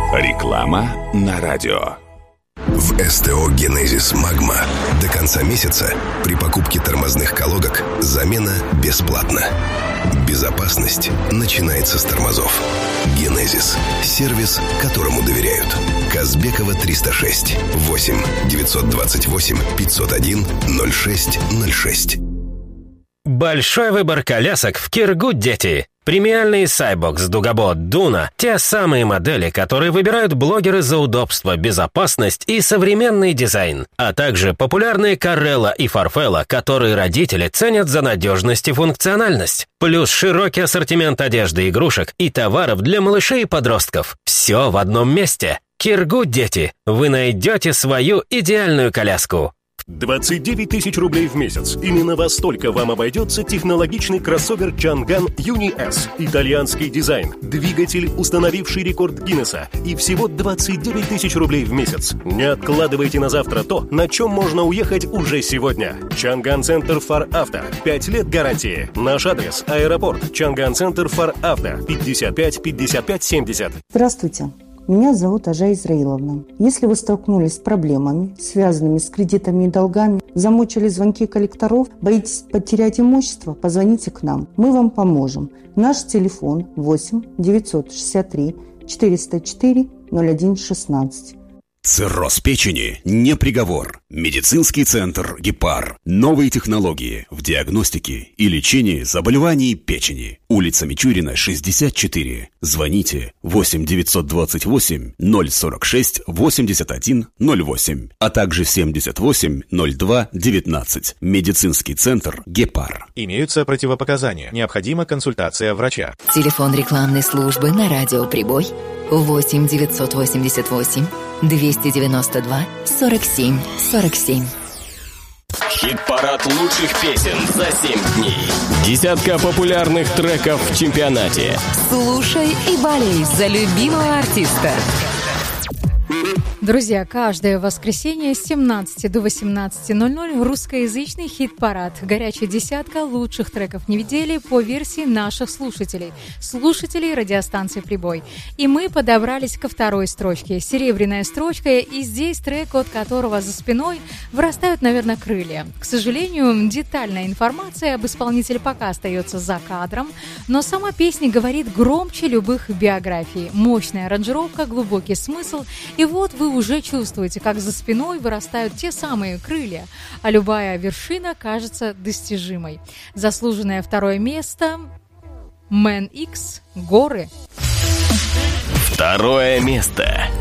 Реклама на радио. В СТО «Генезис Магма» до конца месяца при покупке тормозных колодок замена бесплатна. Безопасность начинается с тормозов. «Генезис» – сервис, которому доверяют. Казбекова, 306 8 928 501 06 06. Большой выбор колясок в Киргуд, дети. Премиальные Cybox, Дугабот, Дуна – те самые модели, которые выбирают блогеры за удобство, безопасность и современный дизайн, а также популярные Carrera и Farfalla, которые родители ценят за надежность и функциональность. Плюс широкий ассортимент одежды, игрушек и товаров для малышей и подростков. Все в одном месте. Киргуд, дети. Вы найдете свою идеальную коляску. 29 тысяч рублей в месяц. Именно во столько вам обойдется технологичный кроссовер Чанган Юни S. Итальянский дизайн, двигатель, установивший рекорд Гиннесса, и всего 29 тысяч рублей в месяц. Не откладывайте на завтра то, на чем можно уехать уже сегодня. Чанган Центр Фар Авто. 5 лет гарантии. Наш адрес – аэропорт. Чанган Центр Фар Авто. 55 55 70. Здравствуйте. Меня зовут Ажа Израиловна. Если вы столкнулись с проблемами, связанными с кредитами и долгами, замучили звонки коллекторов, боитесь потерять имущество, позвоните к нам. Мы вам поможем. Наш телефон 8 963 404 01 16. Цирроз печени не приговор. Медицинский центр «Гепар». Новые технологии в диагностике и лечении заболеваний печени. Улица Мичурина, 64. Звоните 8 928 046 81 08, а также 78 02 19. Медицинский центр «Гепар». Имеются противопоказания. Необходима консультация врача. Телефон рекламной службы на радио «Прибой» 8 988 292 47 47. Хит-парад лучших песен за 7 дней. Десятка популярных треков в чемпионате. Слушай и болей за любимого артиста. Друзья, каждое воскресенье с 17 до 18:00 русскоязычный хит-парад. Горячая десятка лучших треков недели по версии наших слушателей радиостанции «Прибой». И мы подобрались ко второй строчке. Серебряная строчка, и здесь трек, от которого за спиной вырастают, наверное, крылья. К сожалению, детальная информация об исполнителе пока остается за кадром, но сама песня говорит громче любых биографий. Мощная аранжировка, глубокий смысл, и вот вы уже чувствуете, как за спиной вырастают те самые крылья, а любая вершина кажется достижимой. Заслуженное второе место – Man X «Горы». Второе место.